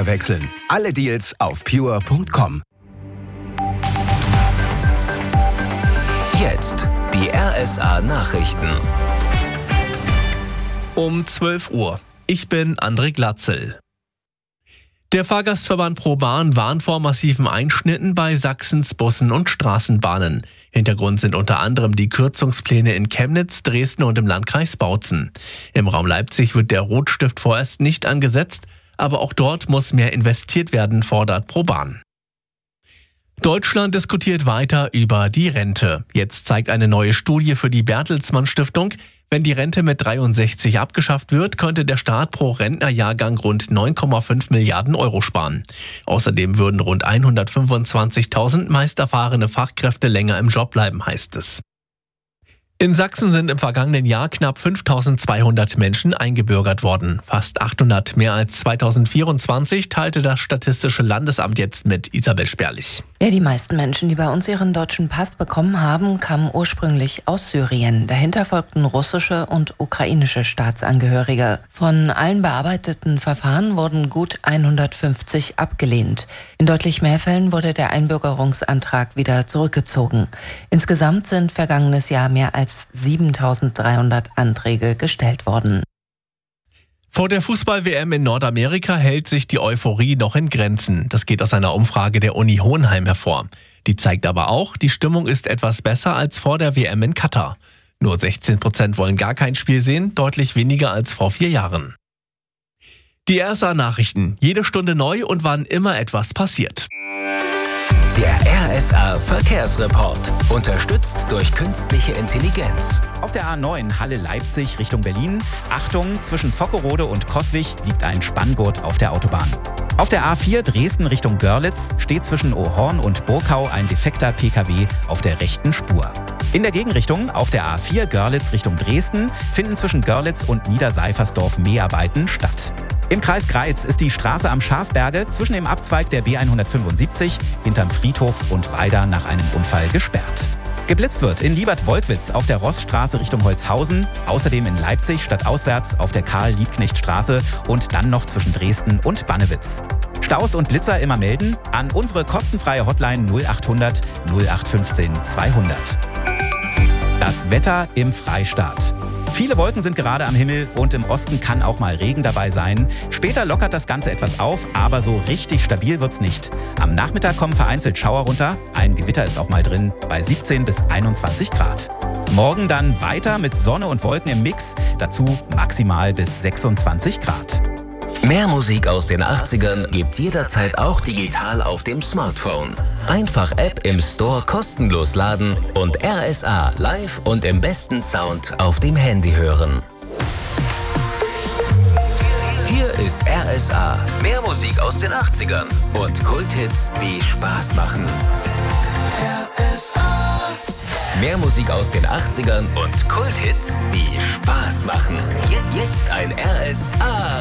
Anbieter wechseln. Alle Deals auf pure.com. Jetzt die RSA-Nachrichten. Um 12 Uhr. Ich bin André Glatzel. Der Fahrgastverband ProBahn warnt vor massiven Einschnitten bei Sachsens Bussen und Straßenbahnen. Hintergrund sind unter anderem die Kürzungspläne in Chemnitz, Dresden und im Landkreis Bautzen. Im Raum Leipzig wird der Rotstift vorerst nicht angesetzt, aber auch dort muss mehr investiert werden, fordert ProBahn. Deutschland diskutiert weiter über die Rente. Jetzt zeigt eine neue Studie für die Bertelsmann Stiftung, wenn die Rente mit 63 abgeschafft wird, könnte der Staat pro Rentnerjahrgang rund 9,5 Milliarden Euro sparen. Außerdem würden rund 125.000 meist erfahrene Fachkräfte länger im Job bleiben, heißt es. In Sachsen sind im vergangenen Jahr knapp 5.200 Menschen eingebürgert worden. Fast 800 mehr als 2024, teilte das Statistische Landesamt jetzt mit. Isabel Sperlich. Ja, die meisten Menschen, die bei uns ihren deutschen Pass bekommen haben, kamen ursprünglich aus Syrien. Dahinter folgten russische und ukrainische Staatsangehörige. Von allen bearbeiteten Verfahren wurden gut 150 abgelehnt. In deutlich mehr Fällen wurde der Einbürgerungsantrag wieder zurückgezogen. Insgesamt sind vergangenes Jahr mehr als 7.300 Anträge gestellt worden. Vor der Fußball-WM in Nordamerika hält sich die Euphorie noch in Grenzen. Das geht aus einer Umfrage der Uni Hohenheim hervor. Die zeigt aber auch, die Stimmung ist etwas besser als vor der WM in Katar. Nur 16% wollen gar kein Spiel sehen, deutlich weniger als vor 4 Jahren. Die RSA-Nachrichten, jede Stunde neu und wann immer etwas passiert. Der RSA-Verkehrsreport. Unterstützt durch künstliche Intelligenz. Auf der A9 Halle-Leipzig Richtung Berlin. Achtung, zwischen Vockerode und Coswig liegt ein Spanngurt auf der Autobahn. Auf der A4 Dresden Richtung Görlitz steht zwischen Ohorn und Burkau ein defekter PKW auf der rechten Spur. In der Gegenrichtung auf der A4 Görlitz Richtung Dresden finden zwischen Görlitz und Niederseifersdorf Mäharbeiten statt. Im Kreis Greiz ist die Straße am Schafberge zwischen dem Abzweig der B175 hinterm Friedhof und Weida nach einem Unfall gesperrt. Geblitzt wird in Liebert-Wolkwitz auf der Rossstraße Richtung Holzhausen, außerdem in Leipzig stadtauswärts auf der Karl-Liebknecht-Straße und dann noch zwischen Dresden und Bannewitz. Staus und Blitzer immer melden an unsere kostenfreie Hotline 0800 0815 200. Das Wetter im Freistaat. Viele Wolken sind gerade am Himmel und im Osten kann auch mal Regen dabei sein. Später lockert das Ganze etwas auf, aber so richtig stabil wird's nicht. Am Nachmittag kommen vereinzelt Schauer runter. Ein Gewitter ist auch mal drin bei 17 bis 21 Grad. Morgen dann weiter mit Sonne und Wolken im Mix. Dazu maximal bis 26 Grad. Mehr Musik aus den 80ern gibt's jederzeit auch digital auf dem Smartphone. Einfach App im Store kostenlos laden und RSA live und im besten Sound auf dem Handy hören. Hier ist RSA. Mehr Musik aus den 80ern und Kulthits, die Spaß machen. RSA. Mehr Musik aus den 80ern und Kulthits, die Spaß machen. Jetzt ein RSA